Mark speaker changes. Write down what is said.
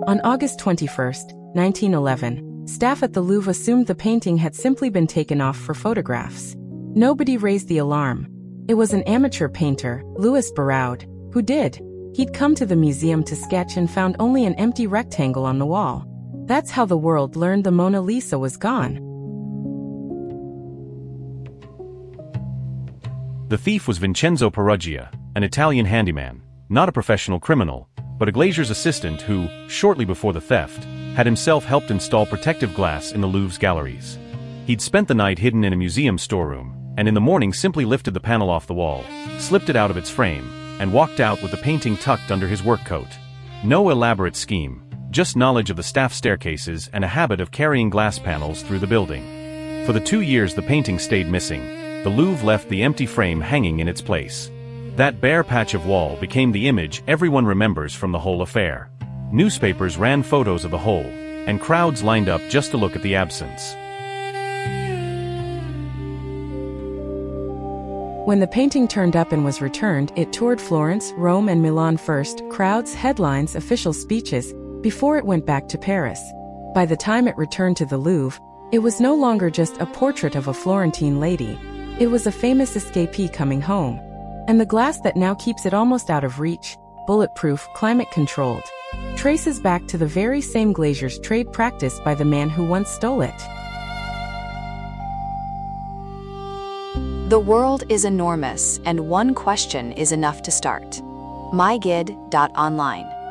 Speaker 1: On August 21, 1911, staff at the Louvre assumed the painting had simply been taken off for photographs. Nobody raised the alarm. It was an amateur painter, Louis Barraud, who did. He'd come to the museum to sketch and found only an empty rectangle on the wall. That's how the world learned the Mona Lisa was gone.
Speaker 2: The thief was Vincenzo Peruggia, an Italian handyman, not a professional criminal, but a glazier's assistant who, shortly before the theft, had himself helped install protective glass in the Louvre's galleries. He'd spent the night hidden in a museum storeroom, and in the morning simply lifted the panel off the wall, slipped it out of its frame, and walked out with the painting tucked under his work coat. No elaborate scheme, just knowledge of the staff staircases and a habit of carrying glass panels through the building. For the 2 years the painting stayed missing, the Louvre left the empty frame hanging in its place. That bare patch of wall became the image everyone remembers from the whole affair. Newspapers ran photos of the hole, and crowds lined up just to look at the absence.
Speaker 1: When the painting turned up and was returned, it toured Florence, Rome, and Milan first, crowds, headlines, official speeches, before it went back to Paris. By the time it returned to the Louvre, it was no longer just a portrait of a Florentine lady. It was a famous escapee coming home. And the glass that now keeps it almost out of reach, bulletproof, climate-controlled, traces back to the very same glazier's trade practiced by the man who once stole it.
Speaker 3: The world is enormous, and one question is enough to start. mygid.online